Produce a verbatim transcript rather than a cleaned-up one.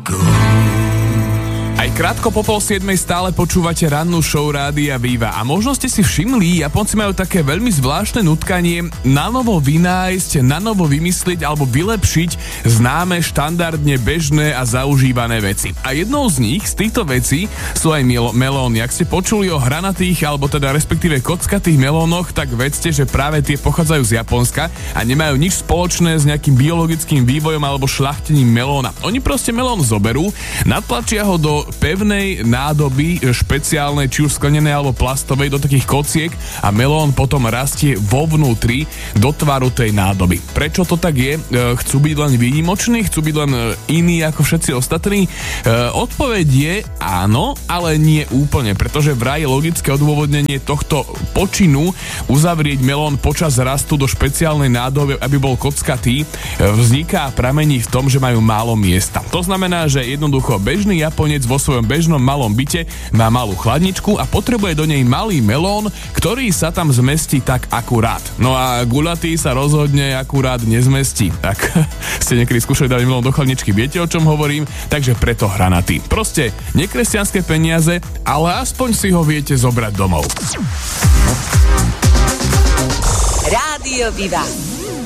Aj krátko po pol siedmej stále počúvate rannú show Rádia Viva a možno ste si všimli, Japonci majú také veľmi zvláštne nutkanie na novo vynájsť, na novo vymyslieť alebo vylepšiť známe, štandardne bežné a zaužívané veci. A jednou z nich, z týchto vecí, sú aj mel- melóny. Ak ste počuli o hranatých alebo teda respektíve kockatých melónoch, tak vedzte, že práve tie pochádzajú z Japonska a nemajú nič spoločné s nejakým biologickým vývojom alebo šľachtením melóna. Oni proste melón zoberú, natlačia ho do pevnej nádoby, špeciálnej, či už sklenenej alebo plastovej, do takých kociek a melón potom rastie vo vnútri do tvaru tej nádoby. Prečo to tak je? E, chcú byť len výnimoční? Chcú byť len iní ako všetci ostatní? E, odpoveď je áno, ale nie úplne, pretože vraj logické odôvodnenie tohto počinu uzavrieť melón počas rastu do špeciálnej nádoby, aby bol kockatý, vzniká a pramení v tom, že majú málo miesta. To znamená, že jednoducho bežný Japonec vo svojom bežnom malom byte má malú chladničku a potrebuje do nej malý melón, ktorý sa tam zmestí tak akurát. No a guľatý sa rozhodne akurát nezmestí. Ak ste niekedy skúšali dať melón do chladničky, viete, o čom hovorím? Takže preto hranatý. Proste nekresťanské peniaze, ale aspoň si ho viete zobrať domov. Rádio Viva.